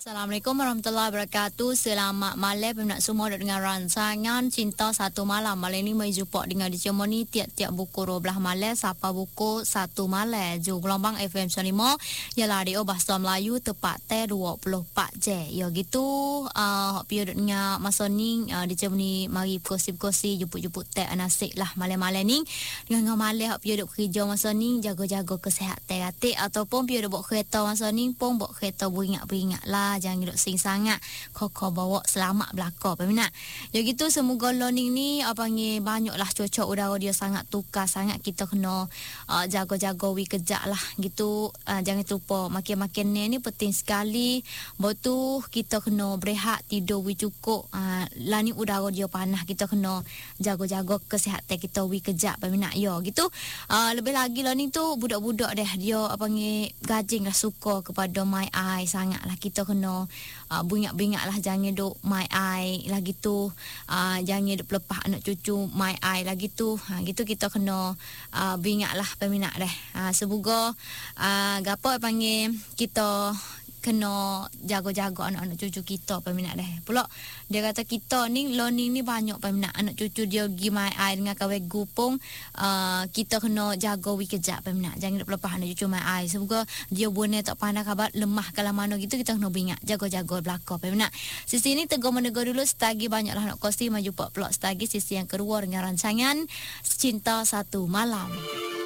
Assalamualaikum warahmatullahi wabarakatuh. Selamat malam peminat semua dengan rancangan Cinta Satu Malam. Malam ini mari jumpa dengan dicemoni tiap-tiap buku 12 malam sampai buku 1 malam. Ju gelombang FM 95 ya radio bahasa Melayu tepat 24 je. Ya gitu period dengan masa ni dicemoni mari kosi-kosi jemput-jemput teh nasik lah malam-malam ni. Dengan malam period kerja masa ni jaga-jaga kesihatan hati ataupun period buat kereta masa ni pun buat kereta beringat-beringat lah. Jangan duduk sing sangat koko bawa selamat belaka peminat. Ya gitu semoga learning ni panggil banyaklah cuaca udara dia sangat tukar sangat kita kena jaga-jaga kejap lah gitu. Jangan lupa makin-makin ni penting sekali. Betul kita kena berehat tidur cukup. Lah ni udara dia panas kita kena jaga-jaga kesihatan kita kejap peminat ya gitu. Lebih lagi lah ni tu budak-budak deh dia panggil gajing lah suka kepada my eye sangat lah kita kena beringat-beringat lah jangan duk my eye lagi tu jangan duk pelepah anak cucu my eye lagi tu gitu kita kena beringat lah peminat deh. Semoga gapo panggil kita kena jaga-jaga anak-anak cucu kita peminat deh. Pula dia kata kita ni learning ni banyak peminat anak cucu dia pergi my eye dengan kawan gupung kita kena jaga kejap peminat jangan lepas anak cucu my eye. Semoga dia buat tak pandai kabar lemah kalau mana gitu kita kena beringat jaga-jaga belakang peminat. Sisi ni tegur menegur dulu setagi banyaklah nak kosti maju pak pelak setagi sisi yang kedua dengan rancangan Cinta Satu Malam.